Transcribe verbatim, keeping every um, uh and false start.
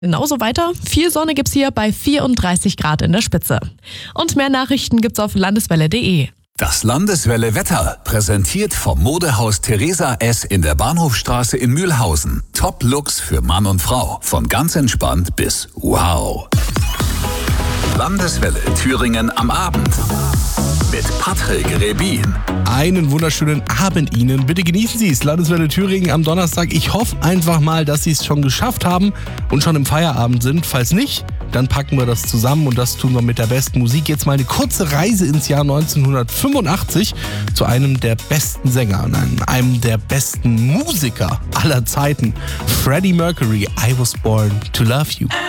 Genauso weiter. Viel Sonne gibt's hier bei vierunddreißig Grad in der Spitze. Und mehr Nachrichten gibt's auf landeswelle punkt de. Das Landeswelle Wetter, präsentiert vom Modehaus Theresa S. in der Bahnhofstraße in Mühlhausen. Top-Looks für Mann und Frau. Von ganz entspannt bis wow. Landeswelle Thüringen am Abend. Mit Patrick Rebin. Einen wunderschönen Abend Ihnen. Bitte genießen Sie es. Landeswelle Thüringen am Donnerstag. Ich hoffe einfach mal, dass Sie es schon geschafft haben und schon im Feierabend sind. Falls nicht, dann packen wir das zusammen und das tun wir mit der besten Musik. Jetzt mal eine kurze Reise ins Jahr neunzehnhundertfünfundachtzig zu einem der besten Sänger und einem, einem der besten Musiker aller Zeiten. Freddie Mercury, I Was Born to Love You.